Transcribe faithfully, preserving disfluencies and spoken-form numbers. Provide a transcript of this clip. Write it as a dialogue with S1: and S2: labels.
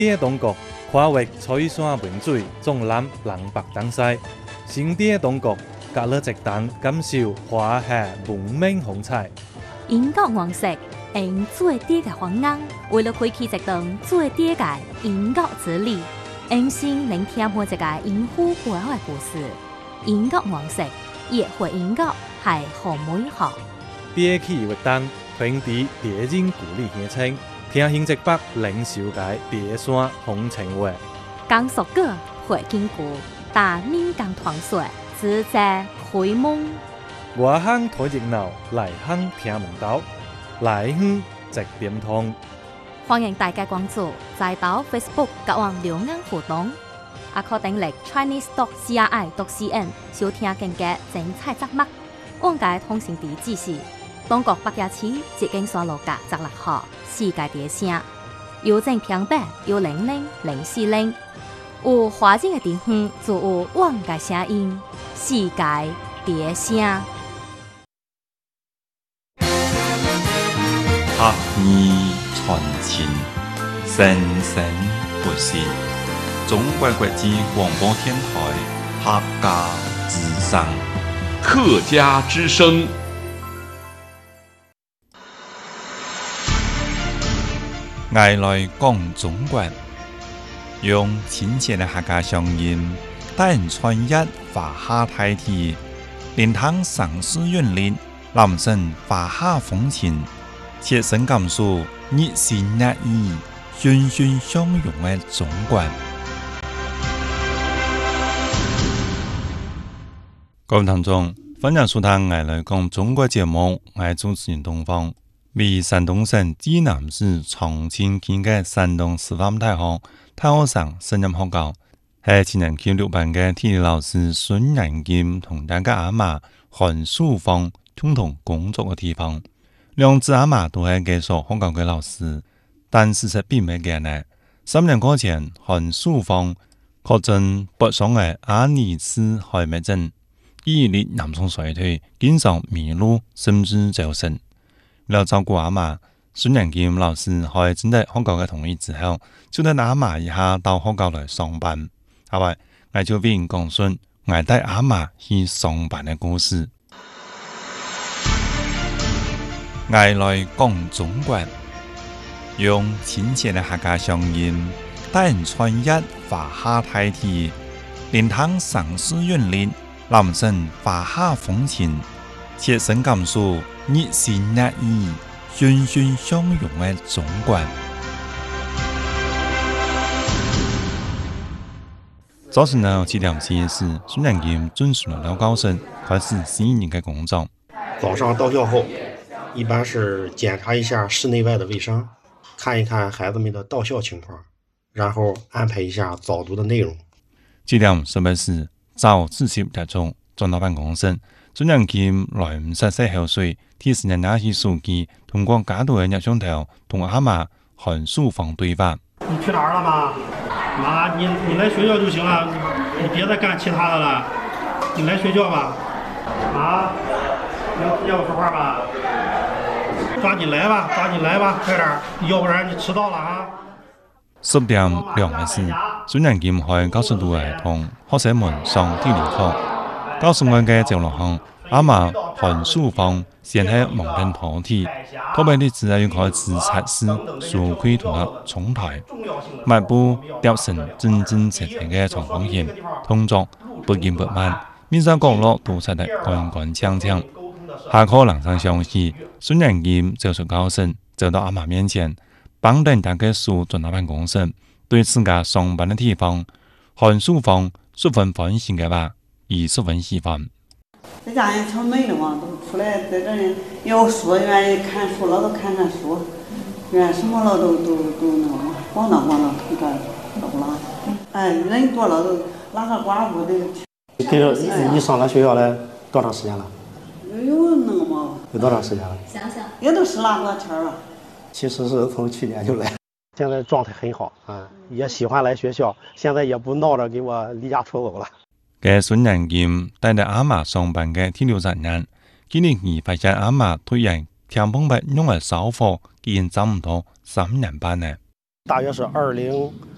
S1: 地中国跨越翠山文水，纵览南北东西，新地中国隔了一档感受华夏文明风采。
S2: 英国黄色用最低嘅方案，为了开启一段最低嘅英国之旅，用心聆听每一个英虎背后嘅故事。英国黄色也会英国系好美好。
S1: 第起活动，平地地人鼓励乡亲，听新浙北领袖界地山风情话。
S2: 江苏歌会经过，大闽江团水自在开门。
S1: 外乡睇热闹，内乡听门道，来乡直点通。
S2: 欢迎大家关注在岛 Facebook 甲网两岸互动，也可登录 Chinese dot C R I dot C N 收听更加精彩节目。往界通讯地址是东国北野市捷经山路甲十六号世界地城，邮政平板有零零零四零。有华人的地方就有往界声音，世界地城。
S3: 客意传情，生生不息。中国国际广播电台客家之声，
S4: 客家之声。
S3: 爱来讲中国，用亲切的客家乡音，带人穿越华夏大地，聆听城市韵律，揽胜华夏风情。切身感受热情热意、欣欣相融的中国。各位听众，欢迎收听爱来讲中国节目，我是主持人东方。为山东省济南市长清县的山东师范大学大学生升任学校，是七年级六班的体育老师孙仁金同大家阿妈韩淑芳共同工作的地方。两只阿妈都是技术学校的老师，但事实并不这样。三年过前，韩淑芳确诊北上的阿尼斯海默症，记忆力严重衰退，经常迷路甚至走神。为了照顾阿妈，孙仁金老师在征得学校的同意之后，就带阿妈一下到学校来上班。后来，我就为人讲述我带阿妈去上班的故事。爱来讲中国，用亲切的客家乡音，带人穿越华夏大地，聆听城市韵律，揽胜华夏风情，切身感受热情热意、欣欣相融的中国。早晨呢，七点四十，孙仁金准时了高升，开始新一年的工作。
S5: 早上到校后，一般是检查一下室内外的卫生，看一看孩子们的到校情况，然后安排一下早读的内容。
S3: 七点十八时，早自习结束，转到办公室，孙仁金来唔洗洗口水，提示人拿起手机，通过家度的摄像头同阿妈韩淑芳对话。
S5: 你去哪儿了妈？妈，你你来学校就行了，你别再干其他的了。你来学校吧。妈，能听见我说话吧？抓紧来吧，抓紧来吧，快点，要不然你迟到了啊！
S3: 十点两个时，孙仁金喺教室度嚟同學生們上地理課。教室外嘅走廊上，阿媽韓淑芳先喺忙緊拖地，拖俾啲字要開始測試數據同埋重台，邁步調成真真切切嘅長方形，動作不緊不慢，每個角落都擦得乾乾淨淨。下課廊上休息，孫仁金走出教室，走到阿媽面前，幫人打開書轉到辦公室，對自家上班的地方，韓淑芳十分歡喜嘅話，也十分喜歡。
S6: 在家也挺美的嘛，都出來在這裡有書，願意看書了都看看書，願什麼了都都都那個逛蕩逛蕩，看看都了。哎，人多了都哪個寡婦的。
S5: 跟着你上了学校来多长时间了？
S6: 有那个嘛？
S5: 有多长时间了？
S2: 想想，
S6: 也都十来个天了。
S5: 其实是从去年就来，现在状态很好啊，也喜欢来学校，现在也不闹着给我离家出走了。
S3: 嘅孫仁金帶住阿媽上班嘅第六十日，今年而發現阿媽突然聽碰白用嘅手貨，竟然找唔到三年半呢。
S5: 大約是二零